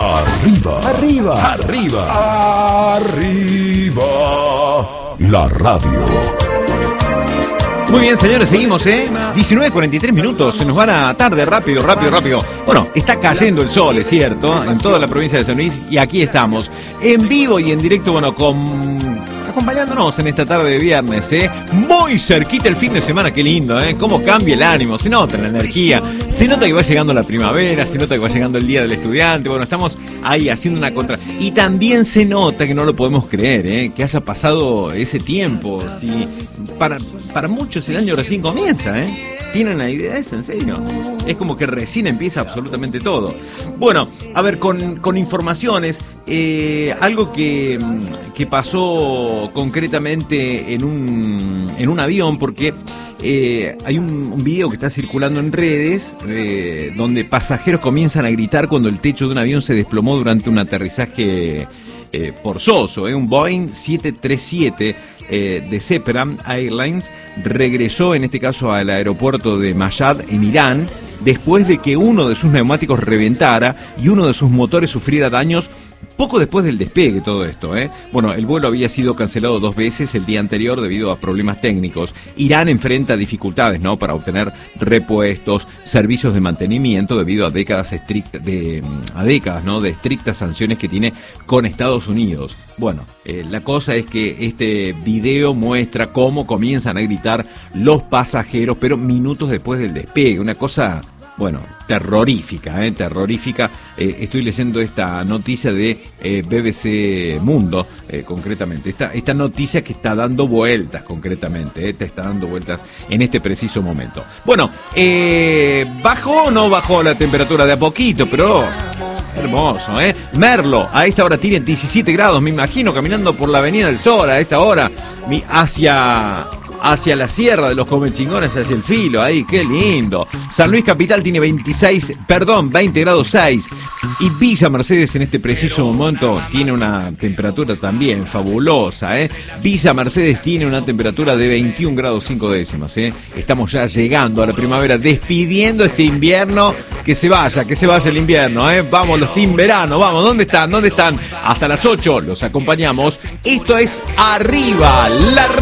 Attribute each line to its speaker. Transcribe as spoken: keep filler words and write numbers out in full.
Speaker 1: Arriba.
Speaker 2: Arriba.
Speaker 1: Arriba. Arriba. La radio.
Speaker 3: Muy bien, señores, seguimos, ¿eh? diecinueve cuarenta y tres minutos, se nos van a tarde, rápido, rápido, rápido. Bueno, está cayendo el sol, es cierto, en toda la provincia de San Luis, y aquí estamos, en vivo y en directo, bueno, con... acompañándonos en esta tarde de viernes, ¿eh? Muy cerquita el fin de semana, qué lindo, ¿eh? Cómo cambia el ánimo, se nota la energía, se nota que va llegando la primavera, se nota que va llegando el día del estudiante, bueno, estamos ahí haciendo una contra... Y también se nota, que no lo podemos creer, ¿eh? Que haya pasado ese tiempo, si para, para muchos el año recién comienza, ¿eh? ¿Tienen una idea de eso? ¿En serio? Es como que recién empieza absolutamente todo. Bueno, a ver, con, con informaciones, eh, algo que, que pasó concretamente en un, en un avión, porque eh, hay un, un video que está circulando en redes eh, donde pasajeros comienzan a gritar cuando el techo de un avión se desplomó durante un aterrizaje eh, forzoso, ¿eh? Un Boeing siete treinta y siete eh, de Sepram Airlines regresó en este caso al aeropuerto de Mashhad en Irán después de que uno de sus neumáticos reventara y uno de sus motores sufriera daños poco después del despegue. Todo esto, ¿eh? Bueno, el vuelo había sido cancelado dos veces el día anterior debido a problemas técnicos. Irán enfrenta dificultades, ¿no?, para obtener repuestos, servicios de mantenimiento debido a décadas estrictas de a décadas, ¿no?, de estrictas sanciones que tiene con Estados Unidos. Bueno, eh, la cosa es que este video muestra cómo comienzan a gritar los pasajeros, pero minutos después del despegue. Una cosa, bueno, terrorífica, ¿eh? terrorífica. Eh, estoy leyendo esta noticia de eh, B B C Mundo, eh, concretamente. Esta, esta noticia que está dando vueltas, concretamente, ¿eh? te está dando vueltas en este preciso momento. Bueno, eh, ¿bajó o no bajó la temperatura? De a poquito, pero hermoso, ¿eh? Merlo, a esta hora tiene diecisiete grados, me imagino, caminando por la Avenida del Sol a esta hora, mi, hacia... hacia la sierra de los Comechingones, hacia el Filo, ahí, qué lindo. San Luis Capital tiene veintiséis, perdón, veinte grados seis. Y Villa Mercedes en este preciso momento tiene una temperatura también fabulosa, ¿eh? Villa Mercedes tiene una temperatura de veintiún grados cinco décimas, ¿eh? Estamos ya llegando a la primavera, despidiendo este invierno. Que se vaya, que se vaya el invierno, ¿eh? Vamos, los team verano, vamos, ¿dónde están? ¿Dónde están? Hasta las ocho los acompañamos. Esto es Arriba, la